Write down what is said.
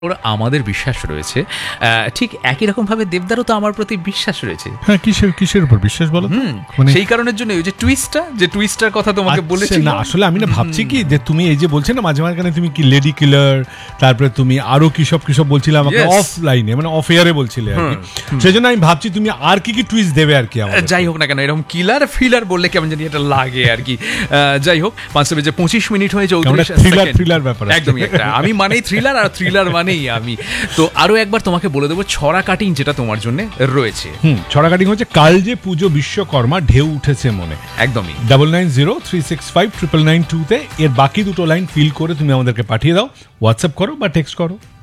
ওরা আমাদের বিশ্বাস রয়েছে, ঠিক একই রকম ভাবে দেবদারও তো আমার প্রতি বিশ্বাস রয়েছে। হ্যাঁ, কিসের উপর বিশ্বাস বলো? সেই কারণের জন্য ওই যে টুইস্টার কথা তোমাকে বলেছি না, আসলে আমি না ভাবছি কি যে তুমি এই যে বলছো না মাঝে মাঝখানে তুমি কি লেডি কিলার, তারপরে তুমি আরো কিসব বলছিলে আমাকে অফলাইনে, মানে অফ এয়ারে বলছিলে আর কি, সেই জন্য আমি ভাবছি তুমি আর কি টুইস্ট দেবে আর কি। যাই হোক না কেন, এরকম কিলার ফিলার বললে কেমন জানি এটা লাগে আর কি। যাই হোক, 5:25 হয়েছে, থ্রিলার ব্যাপার একদমই একটা। আমি মানেই থ্রিলার, আর থ্রিলার মানেই আমি। তো আরো একবার তোমাকে বলে দেবো ছড়া কাটিং যেটা তোমার জন্য রয়েছে। ছড়া কাটিং হচ্ছে কাল যে পুজো বিশ্বকর্মা ঢেউ উঠেছে মনে, একদমই 9903659992 তে এর বাকি দুটো লাইন ফিল করে তুমি আমাদেরকে পাঠিয়ে দাও, হোয়াটসঅ্যাপ করো বা টেক্সট করো।